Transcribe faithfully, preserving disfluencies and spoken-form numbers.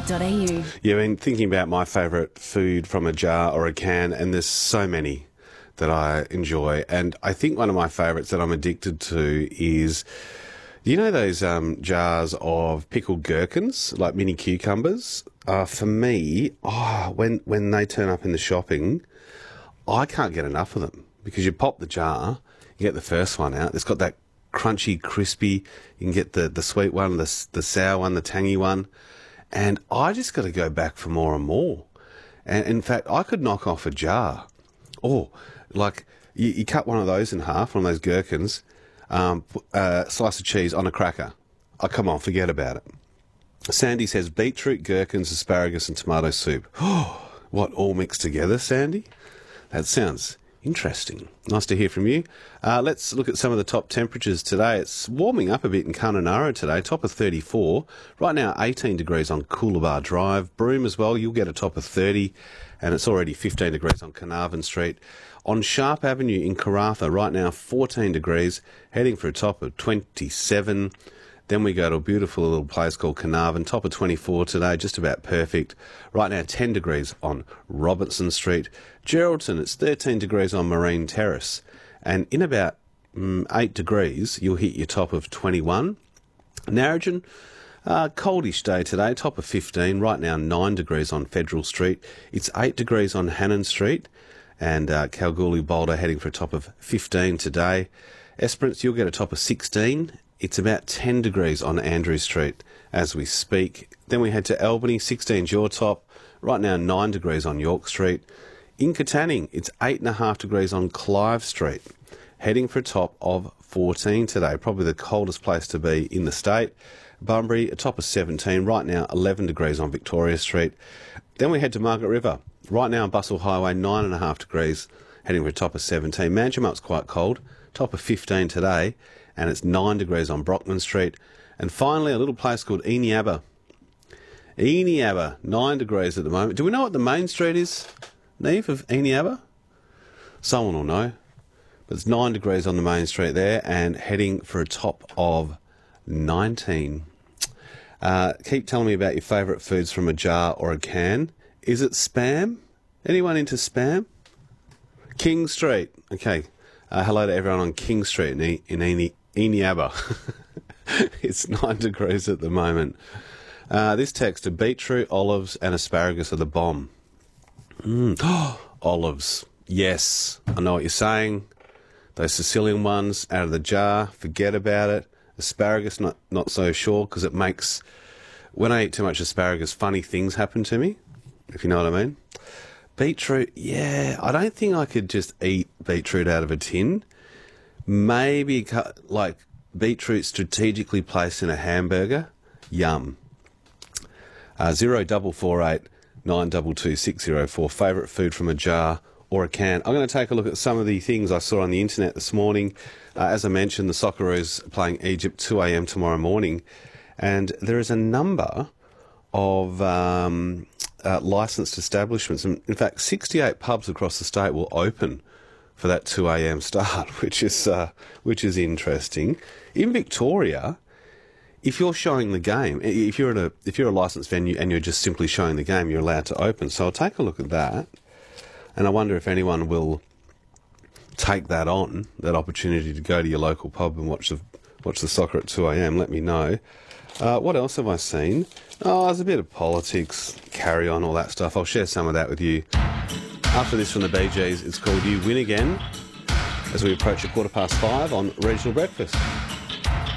dot a u. Yeah, I've been thinking about my favourite food from a jar or a can, and there's so many that I enjoy. And I think one of my favourites that I'm addicted to is, you know those um, jars of pickled gherkins, like mini cucumbers? Uh, for me, oh, when, when they turn up in the shopping, I can't get enough of them, because you pop the jar, you get the first one out, it's got that crunchy, crispy, you can get the, the sweet one, the, the sour one, the tangy one, and I just got to go back for more and more. And in fact, I could knock off a jar. Or, like, you, you cut one of those in half, one of those gherkins, um, uh, slice of cheese on a cracker. Oh, come on, forget about it. Sandy says beetroot, gherkins, asparagus and tomato soup. Oh, what, all mixed together, Sandy? That sounds interesting. Nice to hear from you. Uh, let's look at some of the top temperatures today. It's warming up a bit in Kununurra today, top of thirty-four. Right now, eighteen degrees on Coolabah Drive. Broome as well, you'll get a top of thirty, and it's already fifteen degrees on Carnarvon Street. On Sharp Avenue in Karratha, right now, fourteen degrees, heading for a top of twenty-seven. Then we go to a beautiful little place called Carnarvon, top of twenty-four today, just about perfect. Right now, ten degrees on Robertson Street. Geraldton, it's thirteen degrees on Marine Terrace. And in about mm, eight degrees, you'll hit your top of twenty-one. Narrogin, uh, coldish day today, top of fifteen. Right now, nine degrees on Federal Street. It's eight degrees on Hannon Street. And uh, Kalgoorlie Boulder heading for a top of fifteen today. Esperance, you'll get a top of sixteen. It's about ten degrees on Andrew Street as we speak. Then we head to Albany, sixteen's your top. Right now, nine degrees on York Street. In Katanning, it's eight point five degrees on Clive Street. Heading for a top of fourteen today. Probably the coldest place to be in the state. Bunbury, a top of seventeen. Right now, eleven degrees on Victoria Street. Then we head to Margaret River. Right now on Bustle Highway, nine point five degrees. Heading for a top of seventeen. Manjimup quite cold. Top of fifteen today. And it's nine degrees on Brockman Street. And finally, a little place called Eneabba. Eneabba, nine degrees at the moment. Do we know what the main street is, Neve, of Eneabba? Someone will know. But it's nine degrees on the main street there and heading for a top of nineteen. Uh, keep telling me about your favourite foods from a jar or a can. Is it Spam? Anyone into Spam? King Street. Okay. Uh, hello to everyone on King Street in, e- in e- Eneabba. It's nine degrees at the moment. Uh, this text of beetroot, olives and asparagus are the bomb. Mm. Oh, olives. Yes, I know what you're saying. Those Sicilian ones out of the jar, forget about it. Asparagus, not, not so sure, because it makes, when I eat too much asparagus, funny things happen to me, if you know what I mean. Beetroot, yeah, I don't think I could just eat beetroot out of a tin. Maybe like beetroot strategically placed in a hamburger. Yum. Uh, zero double four eight nine double two six zero four. Favourite food from a jar or a can. I'm going to take a look at some of the things I saw on the internet this morning. Uh, as I mentioned, the Socceroos are playing Egypt two a.m. tomorrow morning, and there is a number of um, uh, licensed establishments. In fact, sixty-eight pubs across the state will open for that two a.m. start, which is uh, which is interesting. In Victoria, if you're showing the game, if you're at a if you're a licensed venue and you're just simply showing the game, you're allowed to open. So I'll take a look at that, and I wonder if anyone will take that on, that opportunity to go to your local pub and watch the watch the soccer at two a.m. Let me know. Uh, what else have I seen? Oh, there's a bit of politics, carry on, all that stuff. I'll share some of that with you. After this from the Bee Gees, it's called You Win Again, as we approach a quarter past five on Regional Breakfast.